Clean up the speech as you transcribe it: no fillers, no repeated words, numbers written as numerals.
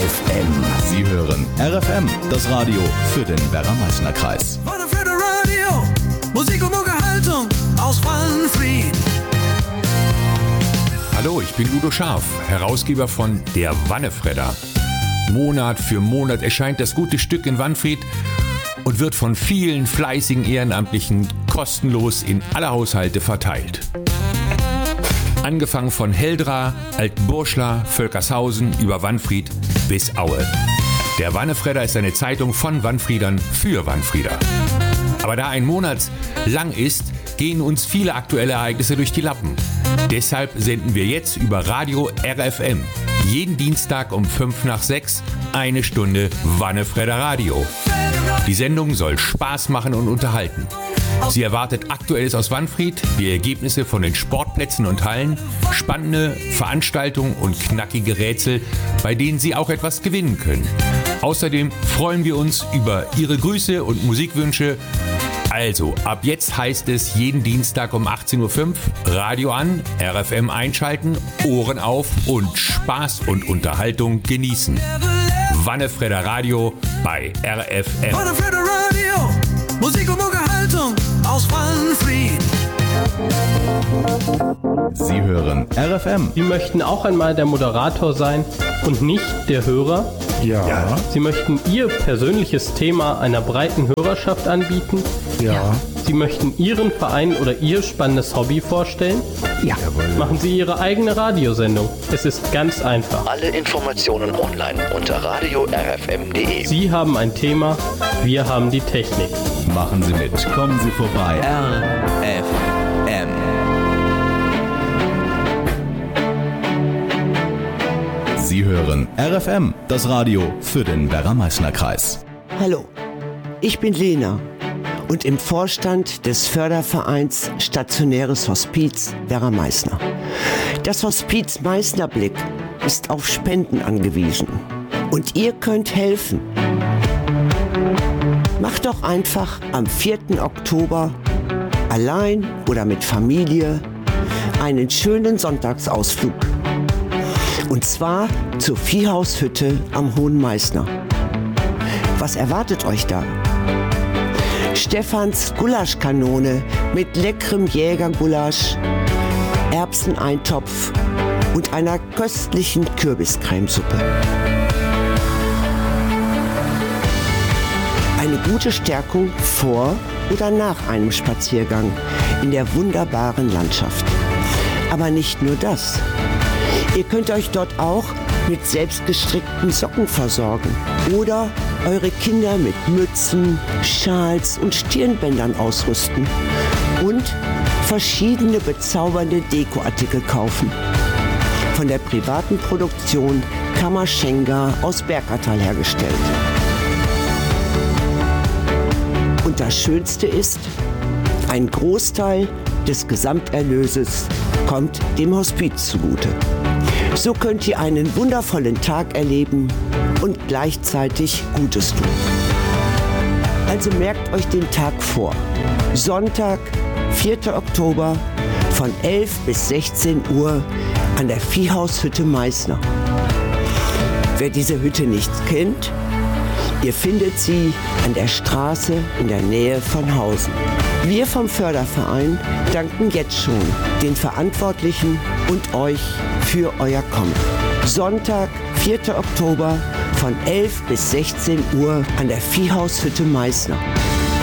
RFM. Sie hören RFM, das Radio für den Werra-Meißner Kreis. Wannefredder Radio, Musik und Unterhaltung aus Wannfried. Hallo, ich bin Udo Scharf, Herausgeber von Der Wannefredder. Monat für Monat erscheint das gute Stück in Wannfried und wird von vielen fleißigen Ehrenamtlichen kostenlos in alle Haushalte verteilt. Angefangen von Heldra, Altburschla, Völkershausen über Wannfried bis Aue. Der Wannefredder ist eine Zeitung von Wannfriedern für Wannfrieder. Aber da ein Monat lang ist, gehen uns viele aktuelle Ereignisse durch die Lappen. Deshalb senden wir jetzt über Radio RFM jeden Dienstag um 5:05 eine Stunde Wannefredder Radio. Die Sendung soll Spaß machen und unterhalten. Sie erwartet Aktuelles aus Wannfried, die Ergebnisse von den Sportplätzen und Hallen, spannende Veranstaltungen und knackige Rätsel, bei denen Sie auch etwas gewinnen können. Außerdem freuen wir uns über Ihre Grüße und Musikwünsche. Also, ab jetzt heißt es jeden Dienstag um 18:05 Uhr Radio an, RFM einschalten, Ohren auf und Spaß und Unterhaltung genießen. Wannefredder Radio bei RFM. Wannefredder Radio, Musik und Unterhaltung aus Wannfried. Sie hören RFM. Sie möchten auch einmal der Moderator sein und nicht der Hörer? Ja. Sie möchten Ihr persönliches Thema einer breiten Hörerschaft anbieten? Ja. Sie möchten Ihren Verein oder Ihr spannendes Hobby vorstellen? Ja. Machen Sie Ihre eigene Radiosendung. Es ist ganz einfach. Alle Informationen online unter radio-rfm.de. Sie haben ein Thema, wir haben die Technik. Machen Sie mit. Kommen Sie vorbei. RFM. Sie hören RFM, das Radio für den Werra-Meißner Kreis. Hallo, ich bin Lena und im Vorstand des Fördervereins Stationäres Hospiz Werra-Meißner. Das Hospiz Meißnerblick ist auf Spenden angewiesen und ihr könnt helfen. Macht doch einfach am 4. Oktober allein oder mit Familie einen schönen Sonntagsausflug. Und zwar zur Viehhaushütte am Hohen Meißner. Was erwartet euch da? Stefans Gulaschkanone mit leckerem Jägergulasch, Erbseneintopf und einer köstlichen Kürbiscremesuppe. Eine gute Stärkung vor oder nach einem Spaziergang in der wunderbaren Landschaft. Aber nicht nur das. Ihr könnt euch dort auch mit selbstgestrickten Socken versorgen oder eure Kinder mit Mützen, Schals und Stirnbändern ausrüsten und verschiedene bezaubernde Dekoartikel kaufen. Von der privaten Produktion Kammerschenga aus Bergertal hergestellt. Und das Schönste ist, ein Großteil des Gesamterlöses kommt dem Hospiz zugute. So könnt ihr einen wundervollen Tag erleben und gleichzeitig Gutes tun. Also merkt euch den Tag vor. Sonntag, 4. Oktober von 11 bis 16 Uhr an der Viehhaushütte Meißner. Wer diese Hütte nicht kennt, ihr findet sie an der Straße in der Nähe von Hausen. Wir vom Förderverein danken jetzt schon den Verantwortlichen und euch für euer Kommen. Sonntag, 4. Oktober von 11 bis 16 Uhr an der Viehhaushütte Meißner.